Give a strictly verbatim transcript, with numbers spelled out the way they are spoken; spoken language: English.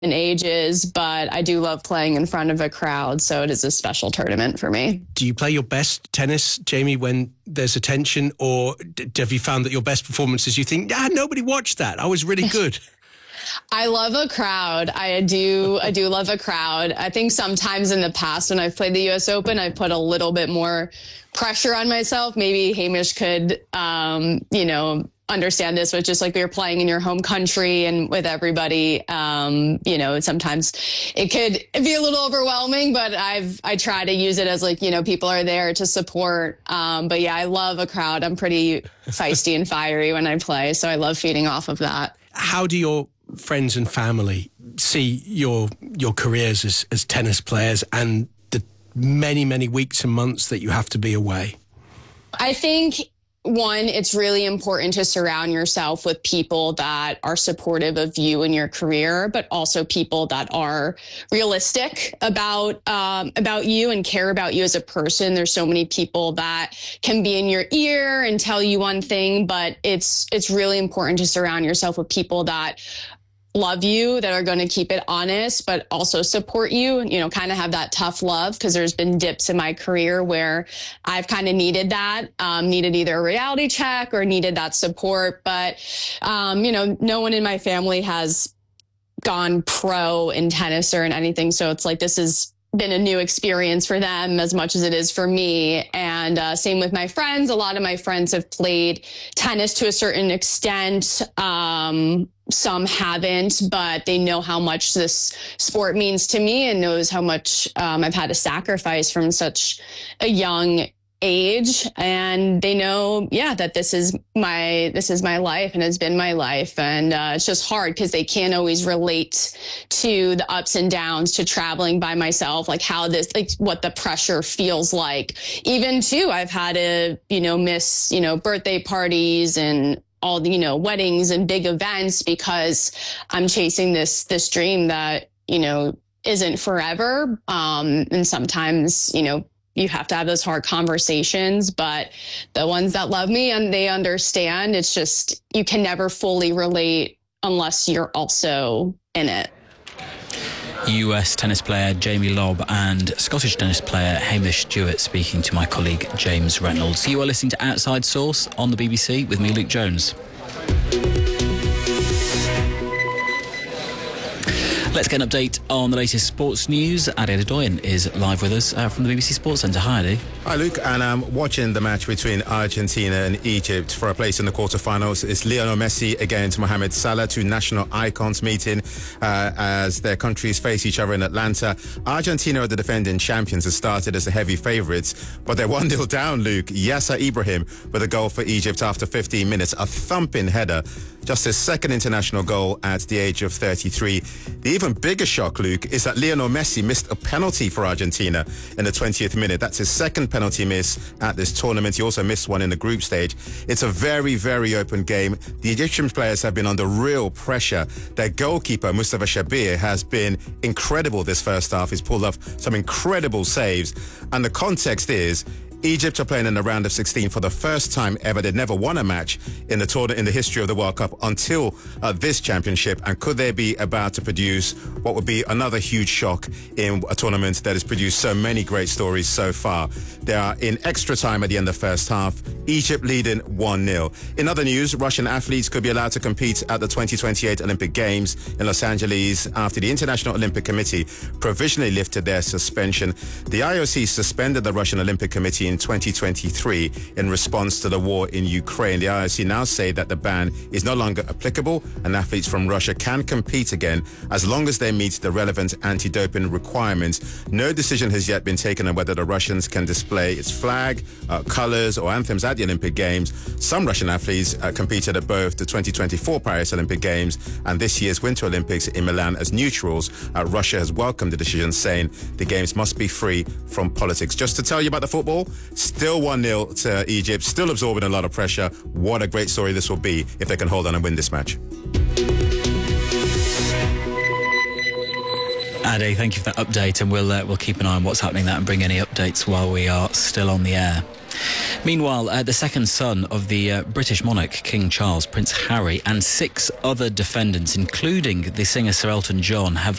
ages, but I do love playing in front of a crowd, so it is a special tournament for me. Do you play your best tennis, Jamie, when there's attention, or d- have you found that your best performances, you think, ah, nobody watched that, I was really good? I love a crowd. I do. I do love a crowd. I think sometimes in the past when I've played the U S Open, I put a little bit more pressure on myself. Maybe Hamish could, um, you know, understand this, but just like we were playing in your home country and with everybody, um, you know, sometimes it could be a little overwhelming, but I've, I try to use it as like, you know, people are there to support. Um, but yeah, I love a crowd. I'm pretty feisty and fiery when I play, so I love feeding off of that. How do your friends and family see your, your careers as, as tennis players and the many, many weeks and months that you have to be away? I think, one, it's really important to surround yourself with people that are supportive of you and your career, but also people that are realistic about um, about you and care about you as a person. There's so many people that can be in your ear and tell you one thing, but it's it's really important to surround yourself with people that love you, that are going to keep it honest, but also support you, you know, kind of have that tough love, because there's been dips in my career where I've kind of needed that, um, needed either a reality check or needed that support. But, um, you know, no one in my family has gone pro in tennis or in anything. So it's like, this has been a new experience for them as much as it is for me. And uh, same with my friends. A lot of my friends have played tennis to a certain extent. Um, some haven't, but they know how much this sport means to me and knows how much um, I've had to sacrifice from such a young age. And they know, yeah, that this is my, this is my life and has been my life. And uh, it's just hard because they can't always relate to the ups and downs, to traveling by myself, like how this, like what the pressure feels like. Even too, I've had to, you know, miss, you know, birthday parties and all the, you know, weddings and big events because I'm chasing this, this dream that, you know, isn't forever. Um, and sometimes, you know, you have to have those hard conversations, but the ones that love me and they understand, it's just, you can never fully relate unless you're also in it. U S tennis player Jamie Lobb and Scottish tennis player Hamish Stewart speaking to my colleague James Reynolds. You are listening to Outside Source on the B B C with me, Luke Jones. Let's get an update on the latest sports news. Adi Adedoyin is live with us uh, from the B B C Sports Centre. Hi, Adi. Hi, Luke. And I'm watching the match between Argentina and Egypt for a place in the quarterfinals. It's Lionel Messi against Mohamed Salah, two national icons meeting uh, as their countries face each other in Atlanta. Argentina are the defending champions and started as the heavy favourites, but they're one nil down, Luke. Yasser Ibrahim with a goal for Egypt after fifteen minutes. A thumping header. Just his second international goal at the age of thirty-three. The even bigger shock, Luke, is that Lionel Messi missed a penalty for Argentina in the twentieth minute. That's his second penalty miss at this tournament. He also missed one in the group stage. It's a very, very open game. The Egyptian players have been under real pressure. Their goalkeeper, Mustafa Shabir, has been incredible this first half. He's pulled off some incredible saves. And the context is, Egypt are playing in the round of sixteen for the first time ever. They'd never won a match in the tournament in the history of the World Cup until uh, this championship. And could they be about to produce what would be another huge shock in a tournament that has produced so many great stories so far? They are in extra time at the end of the first half. Egypt leading one nil. In other news, Russian athletes could be allowed to compete at the twenty twenty-eight Olympic Games in Los Angeles after the International Olympic Committee provisionally lifted their suspension. The I O C suspended the Russian Olympic Committee in twenty twenty-three in response to the war in Ukraine. The I O C now say that the ban is no longer applicable and athletes from Russia can compete again as long as they meet the relevant anti-doping requirements. No decision has yet been taken on whether the Russians can display its flag, uh, colours or anthems at the Olympic Games. Some Russian athletes uh, competed at both the twenty twenty-four Paris Olympic Games and this year's Winter Olympics in Milan as neutrals. Uh, Russia has welcomed the decision, saying the Games must be free from politics. Just to tell you about the football, still one nil to Egypt, still absorbing a lot of pressure. What a great story this will be if they can hold on and win this match. Ade, thank you for that update, and we'll uh, we'll keep an eye on what's happening there and bring any updates while we are still on the air. Meanwhile, uh, the second son of the uh, British monarch, King Charles, Prince Harry, and six other defendants, including the singer Sir Elton John, have